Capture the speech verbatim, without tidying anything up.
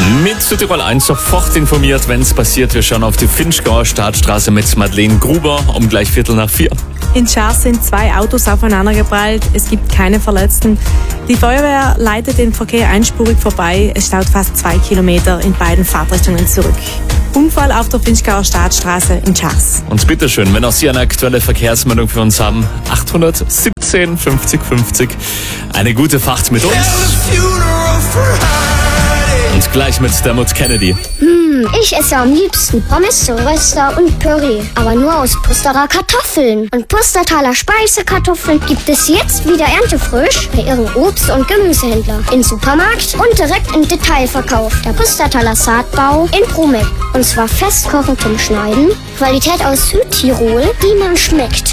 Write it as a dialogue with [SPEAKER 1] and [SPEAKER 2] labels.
[SPEAKER 1] Mit Südtirol eins sofort informiert, wenn es passiert. Wir schauen auf die Finchgauer Startstraße mit Madeleine Gruber um gleich Viertel nach vier.
[SPEAKER 2] In Schars sind zwei Autos aufeinandergeprallt. Es gibt keine Verletzten. Die Feuerwehr leitet den Verkehr einspurig vorbei. Es staut fast zwei Kilometer in beiden Fahrtrichtungen zurück. Unfall auf der Finchgauer Startstraße in Schars.
[SPEAKER 1] Und bitteschön, wenn auch Sie eine aktuelle Verkehrsmeldung für uns haben, acht siebzehn fünfzig fünfzig. Eine gute Fahrt mit uns. Und gleich mit der Mut Kennedy.
[SPEAKER 3] Hm, ich esse am liebsten Pommes, Röster und Püree. Aber nur aus Pusterer Kartoffeln. Und Pustertaler Speisekartoffeln gibt es jetzt wieder erntefrisch bei Ihrem Obst- und Gemüsehändler. Im Supermarkt und direkt im Detailverkauf. Der Pustertaler Saatbau in Brumeck. Und zwar festkochend zum Schneiden. Qualität aus Südtirol, die man schmeckt.